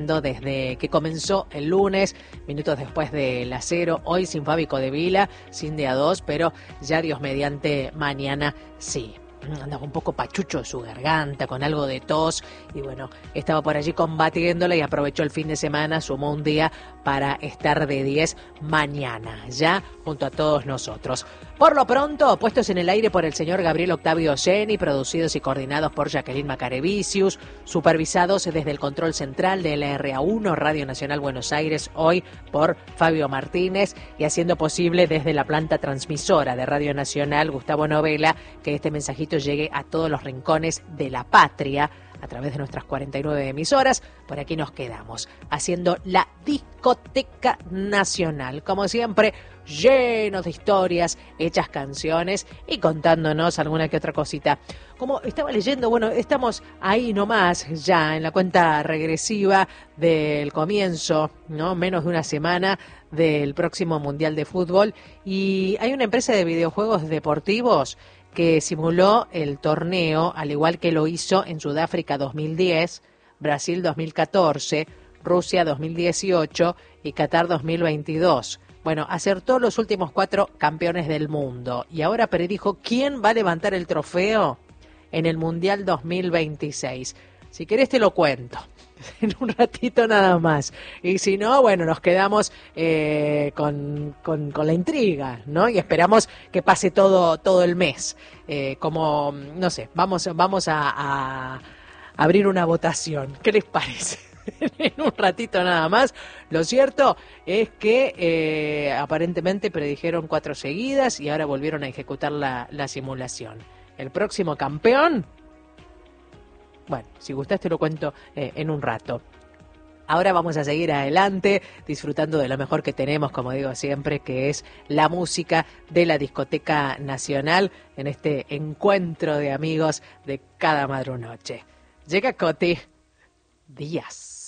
Desde que comenzó el lunes, minutos después de las 0, hoy sin Fabi Codevila, sin de a 2, pero ya Dios mediante mañana sí. Andaba un poco pachucho de su garganta, con algo de tos, y bueno, estaba por allí combatiéndola y aprovechó el fin de semana, sumó un día para estar de 10 mañana, ya junto a todos nosotros. Por lo pronto, puestos en el aire por el señor Gabriel Octavio Geni, producidos y coordinados por Jacqueline Macarevicius, supervisados desde el control central de LRA1, Radio Nacional Buenos Aires, hoy por Fabio Martínez, y haciendo posible desde la planta transmisora de Radio Nacional, Gustavo Novela, que este mensajito llegue a todos los rincones de la patria a través de nuestras 49 emisoras. Por aquí nos quedamos haciendo la discoteca nacional, como siempre, llenos de historias, hechas canciones y contándonos alguna que otra cosita. Como estaba leyendo, bueno, estamos ahí nomás ya en la cuenta regresiva del comienzo, ¿no? Menos de una semana del próximo Mundial de Fútbol, y hay una empresa de videojuegos deportivos que simuló el torneo, al igual que lo hizo en Sudáfrica 2010, Brasil 2014, Rusia 2018 y Qatar 2022. Bueno, acertó los últimos 4 campeones del mundo, y ahora predijo quién va a levantar el trofeo en el Mundial 2026. Si querés te lo cuento en un ratito nada más. Y si no, bueno, nos quedamos con la intriga, ¿no? Y esperamos que pase todo el mes. Como, no sé, vamos a abrir una votación. ¿Qué les parece? En un ratito nada más. Lo cierto es que aparentemente predijeron 4 seguidas y ahora volvieron a ejecutar la simulación. El próximo campeón... Bueno, si gustás te lo cuento en un rato. Ahora vamos a seguir adelante, disfrutando de lo mejor que tenemos, como digo siempre, que es la música de la Discoteca Nacional, en este encuentro de amigos de cada madrunoche. Llega Coti Díaz.